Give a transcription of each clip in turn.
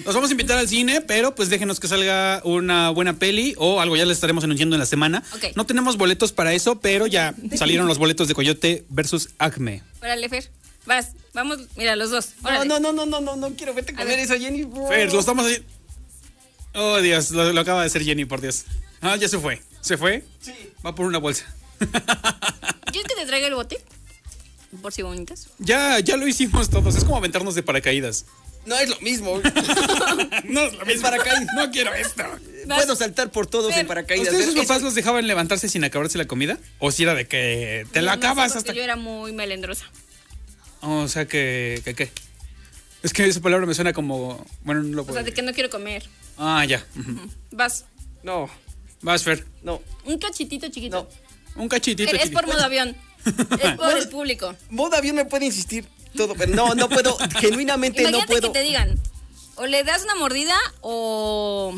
Los vamos a invitar al cine, pero pues déjenos que salga una buena peli o algo, ya les estaremos anunciando en la semana. Ok. No tenemos boletos para eso, pero ya salieron los boletos de Coyote versus Acme. Órale, Fer. Vas, vamos, mira, los dos. Órale. No quiero vete a comer eso, Jenny. Fer, lo estamos haciendo. Oh, Dios, lo acaba de hacer Jenny, por Dios. Ah, ya se fue. ¿Se fue? Sí. Va por una bolsa. ¿Quieres que te traiga el bote? Por si bonitas. Ya lo hicimos todos. Es como aventarnos de paracaídas. No es lo mismo. No es lo mismo. paracaídas. No quiero esto. Puedo saltar por todos en paracaídas. ¿Ustedes sus Eso- papás los dejaban levantarse sin acabarse la comida? ¿O si era de que te la No sé, acabas porque hasta yo era muy melendrosa. Oh, o sea que ¿qué? Es que esa palabra me suena como... Bueno, no lo O puedo... sea, de que no quiero comer. Ah, ya. Ujú. Vas. No, Vas, Fer. no. Un cachitito chiquito. Un cachitito. Es por modo avión. Es por el público. Modo avión me puede insistir todo, pero no puedo, genuinamente Imagínate no puedo. que te digan, o le das una mordida o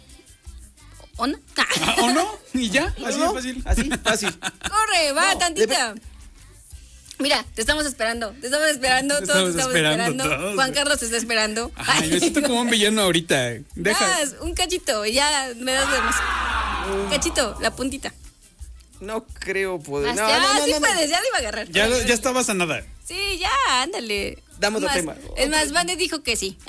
no. Ah, ¿o no? ¿Y ya? Así ¿No? de fácil. Así, fácil. Corre, va, No, tantita. Mira, te estamos esperando. Todos te estamos esperando. todos. Juan Carlos te está esperando. Ay, me siento como un villano ahorita. Deja. Vas, un cachito y ya me das de más. Un cachito, la puntita. No creo poder. Vas, No, ya, no, sí no, no. puedes, ya te iba a agarrar. Ya estabas a nada. Sí, ya, ándale. Dame otro Es tema. más, Es más, Vane dijo que sí.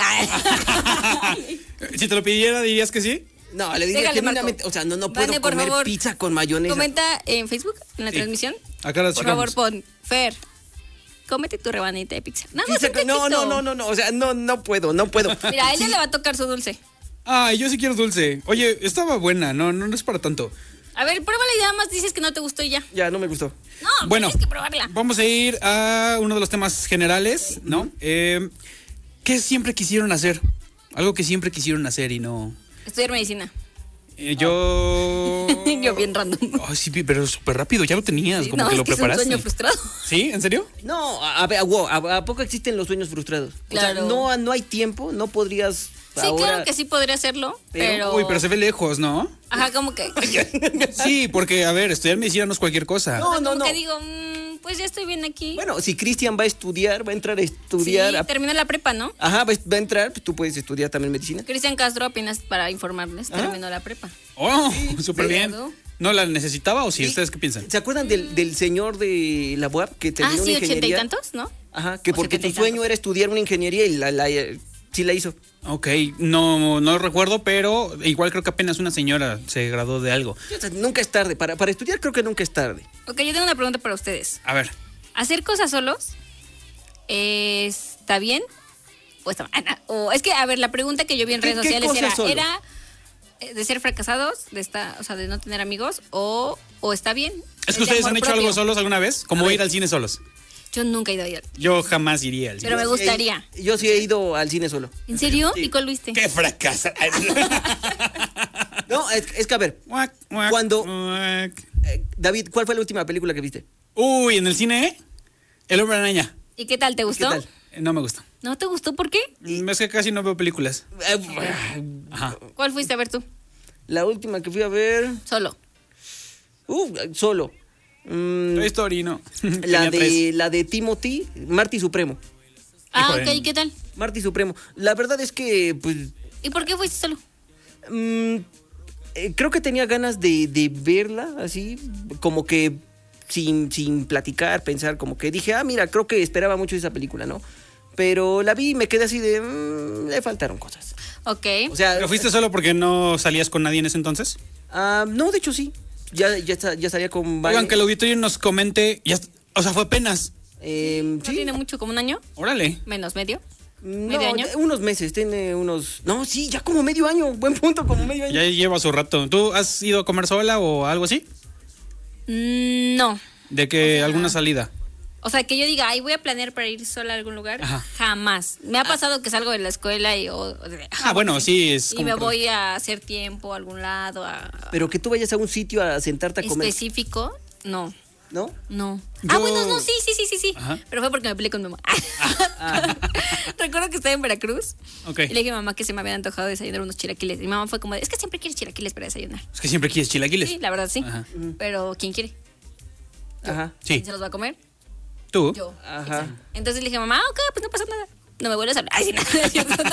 Si te lo pidiera, ¿dirías que sí? No, le diría Déjale, genuinamente, Marco. o sea, no puedo Vane, por comer favor, pizza con mayonesa. Comenta en Facebook, en la Sí. transmisión. Acá las Por checamos. favor, pon Fer. Cómete tu rebanita de pizza. Nada más Pizza un con- cachito. no, o sea, no puedo. Mira, a ella le va a tocar su dulce. Ay, yo sí quiero dulce. Oye, estaba buena, no es para tanto. A ver, pruébala y nada más dices que no te gustó y ya. Ya, no me gustó. No, Bueno. tienes que probarla. Vamos a ir a uno de los temas generales, ¿no? ¿Qué siempre quisieron hacer? Algo que siempre quisieron hacer y no... Estudiar medicina. Yo... Yo bien random. Ay, sí, pero súper rápido, ya lo tenías, Sí, como no, que es lo que preparaste. es un sueño frustrado. ¿Sí? ¿En serio? No, a ver, wow, ¿a poco existen los sueños frustrados? Claro. O sea, no hay tiempo, no podrías Sí, ahora... claro que sí podría hacerlo, pero... Uy, pero se ve lejos, ¿no? Ajá, como que... Sí, porque, a ver, estudiar medicina no es cualquier cosa. No, como que digo, pues ya estoy bien aquí. Bueno, si Cristian va a estudiar, va a entrar a sí, estudiar... terminó la prepa, ¿no? Ajá, va a entrar, pues tú puedes estudiar también medicina. Cristian Castro, apenas para informarles, terminó la prepa. Oh, súper bien. claro. ¿No la necesitaba o sí? Sí. ¿Ustedes qué piensan? ¿Se acuerdan del señor de la UAP que terminó Ah, sí, una 80 y ingeniería? tantos, ¿no? Ajá, que O porque 70 y tu sueño tantos. era estudiar una ingeniería y sí la hizo. Ok, no recuerdo, pero igual creo que apenas una señora se graduó de algo. O sea, nunca es tarde. Para estudiar creo que nunca es tarde. Ok, yo tengo una pregunta para ustedes. A ver, ¿Hacer cosas solos está bien o está mal? O es que, a ver, la pregunta que yo vi en ¿Qué- redes qué sociales cosas solo? era de ser fracasados, o sea, de no tener amigos, o está bien. ¿es que de ustedes amor han hecho propio. algo solos alguna vez? Como ir al cine solos. Yo nunca he ido a ir. Yo jamás iría al cine. Pero me gustaría. Yo sí he ido al cine solo. ¿En serio? Sí. ¿Y cuál viste? ¡Qué fracasa! No, es que a ver, Guac, guac, Cuando- guac. David, ¿cuál fue la última película que viste? Uy, en el cine, El Hombre Araña. ¿Y qué tal? ¿Te gustó? tal? No me gusta. ¿No te gustó? ¿Por qué? Es que casi no veo películas. Ajá. ¿Cuál fuiste a ver tú? La última que fui a ver, Solo. solo. Toy Story, no. La Tenía tres. la de Timothy, Marty Supremo. Ah, Híjole. ok, ¿y qué tal? Marty Supremo. La verdad es que, pues, ¿Y por qué fuiste solo? creo que tenía ganas de verla así, como que sin platicar, pensar, como que dije, mira, creo que esperaba mucho esa película, ¿no? Pero la vi y me quedé así de, le faltaron cosas. Ok. O sea, ¿Pero fuiste solo porque no salías con nadie en ese entonces? no, de hecho sí. Ya salía con Oigan, que el auditorio nos comente. O sea, fue apenas. ¿No sí. tiene mucho, como un año? Órale. ¿Menos, medio? No, ¿Medio año? unos meses, tiene unos... No, sí, ya como medio año, buen punto, como medio año. Ya lleva su rato. ¿Tú has ido a comer sola o algo así? No. ¿De que alguna salida? O sea, que yo diga, ay, voy a planear para ir sola a algún lugar. Ajá. Jamás. Me ha pasado que salgo de la escuela y... Bueno, sí, es Y como... me voy a hacer tiempo a algún lado, Pero que tú vayas a un sitio a sentarte a comer, específico. No. ¿no? No. Yo- Bueno, no, sí. Ajá. Pero fue porque me peleé con mi mamá. Recuerdo que estaba en Veracruz. Ok. Y le dije a mamá que se me habían antojado desayunar unos chilaquiles. Y mi mamá fue como, es que siempre quieres chilaquiles para desayunar. Es que siempre quieres chilaquiles. Sí, la verdad sí. Ajá. Pero ¿quién quiere? Ajá. Sí. ¿Quién se los va a comer? ¿Tú? Yo. Ajá. Entonces le dije, mamá, ok, pues no pasa nada. No me vuelves a hablar. Ay, sí, no, es cierto.